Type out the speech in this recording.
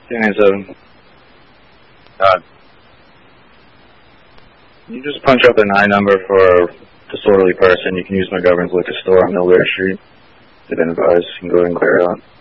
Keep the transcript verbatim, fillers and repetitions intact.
two nine seven. Uh, you just punch up the nine number for disorderly person. You can use McGovern's liquor store on Millward Street. If advised, you can go ahead and clear it out.